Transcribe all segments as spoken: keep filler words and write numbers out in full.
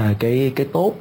là cái cái tốt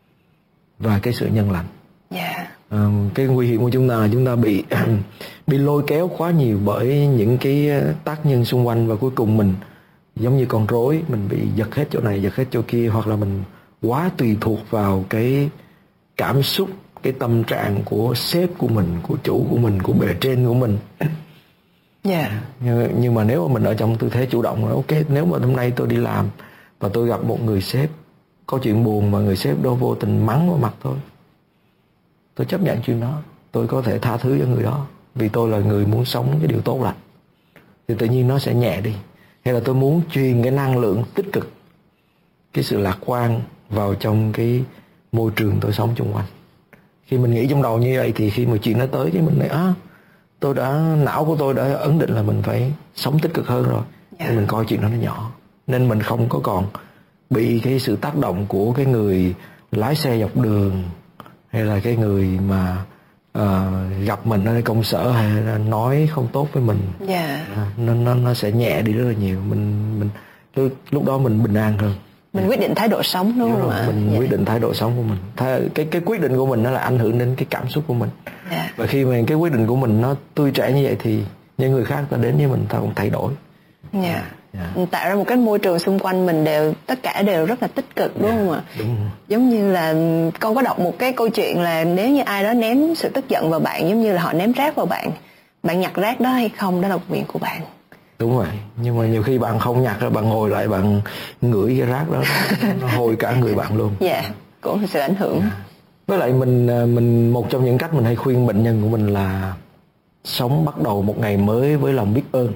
và cái sự nhân lành. Yeah. À, cái nguy hiểm của chúng ta là chúng ta bị bị lôi kéo quá nhiều bởi những cái tác nhân xung quanh, và cuối cùng mình giống như con rối, mình bị giật hết chỗ này giật hết chỗ kia, hoặc là mình quá tùy thuộc vào cái cảm xúc, cái tâm trạng của sếp của mình, của chủ của mình, của bề trên của mình. Yeah. nhưng, nhưng mà nếu mà mình ở trong tư thế chủ động là ok, nếu mà hôm nay tôi đi làm và tôi gặp một người sếp có chuyện buồn mà người sếp đó vô tình mắng vào mặt tôi, tôi chấp nhận chuyện đó, tôi có thể tha thứ cho người đó vì tôi là người muốn sống cái điều tốt lành, thì tự nhiên nó sẽ nhẹ đi. Hay là tôi muốn truyền cái năng lượng tích cực, cái sự lạc quan vào trong cái môi trường tôi sống xung quanh. Khi mình nghĩ trong đầu như vậy thì khi mà chuyện nó tới cái mình lại á, tôi đã não của tôi đã ấn định là mình phải sống tích cực hơn rồi. Yeah. Nên mình coi chuyện đó nó nhỏ, nên mình không có còn bị cái sự tác động của cái người lái xe dọc đường, hay là cái người mà uh, gặp mình ở công sở hay là nói không tốt với mình. Yeah. À, nó nó nó sẽ nhẹ đi rất là nhiều. Mình mình lúc, lúc đó mình bình an hơn. Mình quyết định thái độ sống, đúng không ạ? Mình yeah. quyết định thái độ sống của mình. Thay, cái cái quyết định của mình nó là ảnh hưởng đến cái cảm xúc của mình. Yeah. Và khi mà cái quyết định của mình nó tươi trẻ như vậy thì những người khác ta đến với mình ta cũng thay đổi. Yeah. Yeah. Tạo ra một cái môi trường xung quanh mình đều, tất cả đều rất là tích cực, đúng yeah. không ạ? Đúng. Giống như là con có đọc một cái câu chuyện là nếu như ai đó ném sự tức giận vào bạn, giống như là họ ném rác vào bạn, bạn nhặt rác đó hay không, đó là quyền của bạn. Đúng vậy, nhưng mà nhiều khi bạn không nhặt, bạn ngồi lại bạn ngửi cái rác đó, nó hôi cả người bạn luôn. Dạ, yeah, cũng sự ảnh hưởng. Yeah. Với lại mình mình một trong những cách mình hay khuyên bệnh nhân của mình là sống bắt đầu một ngày mới với lòng biết ơn.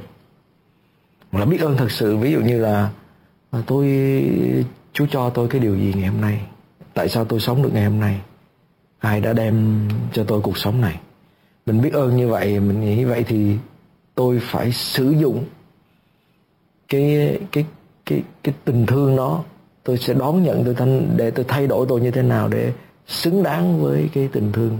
Là biết ơn thật sự, ví dụ như là tôi Chúa cho tôi cái điều gì ngày hôm nay, tại sao tôi sống được ngày hôm nay, ai đã đem cho tôi cuộc sống này. Mình biết ơn như vậy, mình nghĩ như vậy thì tôi phải sử dụng cái cái cái cái tình thương đó, tôi sẽ đón nhận tôi thanh để tôi thay đổi tôi như thế nào để xứng đáng với cái tình thương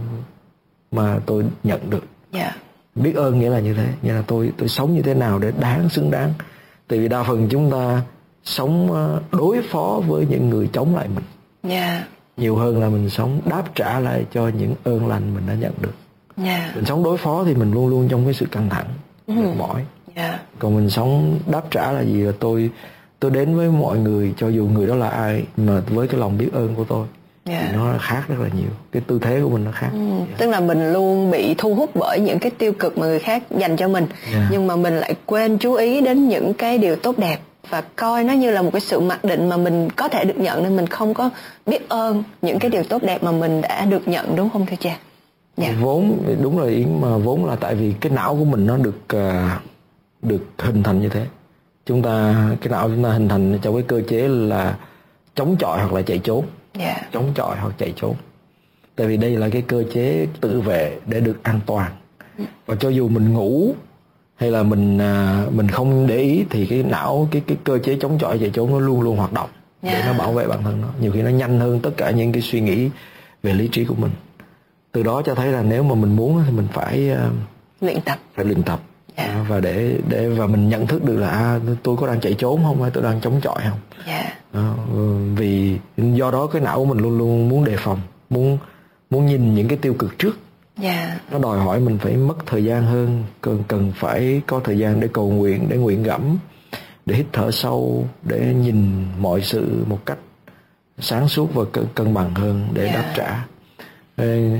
mà tôi nhận được. Yeah. Biết ơn nghĩa là như thế, nghĩa là tôi tôi sống như thế nào để đáng xứng đáng. Tại vì đa phần chúng ta sống đối phó với những người chống lại mình. Yeah. Nhiều hơn là mình sống đáp trả lại cho những ơn lành mình đã nhận được. Yeah. Mình sống đối phó thì mình luôn luôn trong cái sự căng thẳng, ừ. mệt mỏi. Yeah. Còn mình sống đáp trả là gì? Là tôi tôi đến với mọi người, cho dù người đó là ai, mà với cái lòng biết ơn của tôi. Yeah. Thì nó khác rất là nhiều. Cái tư thế của mình nó khác. ừ. yeah. Tức là mình luôn bị thu hút bởi những cái tiêu cực mà người khác dành cho mình. Yeah. Nhưng mà mình lại quên chú ý đến những cái điều tốt đẹp, và coi nó như là một cái sự mặc định mà mình có thể được nhận, nên mình không có biết ơn những cái điều tốt đẹp mà mình đã được nhận, đúng không thưa cha? Yeah. Vốn đúng là Yến, mà vốn là tại vì cái não của mình nó được uh, được hình thành như thế. Chúng ta cái não chúng ta hình thành trong cái cơ chế là chống chọi hoặc là chạy trốn. Yeah. Chống chọi hoặc chạy trốn. Tại vì đây là cái cơ chế tự vệ để được an toàn. Và cho dù mình ngủ hay là mình uh, mình không để ý thì cái não, cái cái cơ chế chống chọi chạy trốn nó luôn luôn hoạt động. Yeah. Để nó bảo vệ bản thân nó. Nhiều khi nó nhanh hơn tất cả những cái suy nghĩ về lý trí của mình. Từ đó cho thấy là nếu mà mình muốn thì mình phải uh, luyện tập, phải luyện tập. Yeah. À, và để để và mình nhận thức được là à, tôi có đang chạy trốn không hay tôi đang chống chọi không. Yeah. À, vì do đó cái não của mình luôn luôn muốn đề phòng, muốn muốn nhìn những cái tiêu cực trước. Yeah. Nó đòi hỏi mình phải mất thời gian hơn, cần cần phải có thời gian để cầu nguyện, để nguyện gẫm, để hít thở sâu, để nhìn mọi sự một cách sáng suốt và cân bằng hơn để yeah. đáp trả. Ê,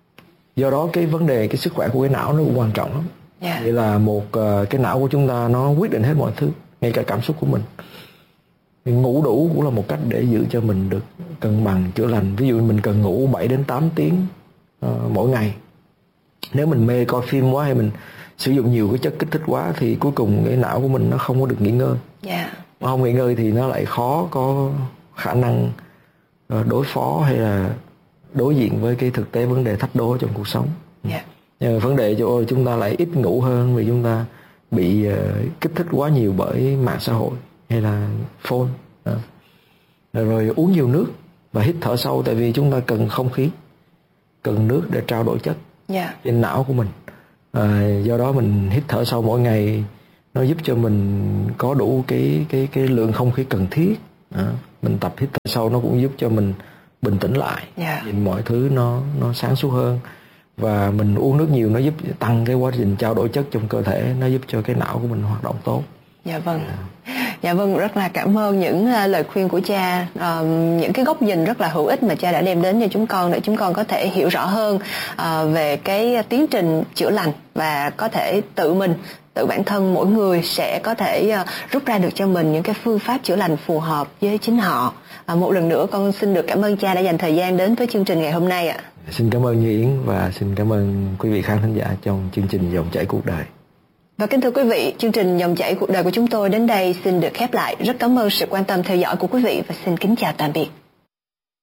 do đó cái vấn đề cái sức khỏe của cái não nó cũng quan trọng lắm. Yeah. Vậy là một uh, cái não của chúng ta nó quyết định hết mọi thứ, ngay cả cảm xúc của mình. Ngủ đủ cũng là một cách để giữ cho mình được cân bằng, chữa lành. Ví dụ mình cần ngủ bảy đến tám tiếng uh, mỗi ngày. Nếu mình mê coi phim quá hay mình sử dụng nhiều cái chất kích thích quá thì cuối cùng cái não của mình nó không có được nghỉ ngơi. Yeah. Mà không nghỉ ngơi thì nó lại khó có khả năng uh, đối phó hay là đối diện với cái thực tế vấn đề thách đố trong cuộc sống. Yeah. Nhưng mà vấn đề chỗ chúng ta lại ít ngủ hơn vì chúng ta bị uh, kích thích quá nhiều bởi mạng xã hội hay là phone. Uh. Rồi uống nhiều nước và hít thở sâu, tại vì chúng ta cần không khí, cần nước để trao đổi chất yeah. trên não của mình. Uh, do đó mình hít thở sâu mỗi ngày, nó giúp cho mình có đủ cái cái cái lượng không khí cần thiết Đó. Mình tập hít thở sâu nó cũng giúp cho mình bình tĩnh lại, yeah. nhìn mọi thứ nó nó sáng suốt hơn. Và mình uống nước nhiều nó giúp tăng cái quá trình trao đổi chất trong cơ thể, nó giúp cho cái não của mình hoạt động tốt. Dạ vâng. Dạ vâng, rất là cảm ơn những lời khuyên của cha, uh, những cái góc nhìn rất là hữu ích mà cha đã đem đến cho chúng con để chúng con có thể hiểu rõ hơn uh, về cái tiến trình chữa lành và có thể tự mình, tự bản thân mỗi người sẽ có thể uh, rút ra được cho mình những cái phương pháp chữa lành phù hợp với chính họ. Uh, một lần nữa con xin được cảm ơn cha đã dành thời gian đến với chương trình ngày hôm nay ạ. Xin cảm ơn Như Yến và xin cảm ơn quý vị khán thính giả trong chương trình Dòng chảy cuộc đời. Và kính thưa quý vị, chương trình Dòng chảy cuộc đời của chúng tôi đến đây xin được khép lại. Rất cảm ơn sự quan tâm theo dõi của quý vị và xin kính chào tạm biệt.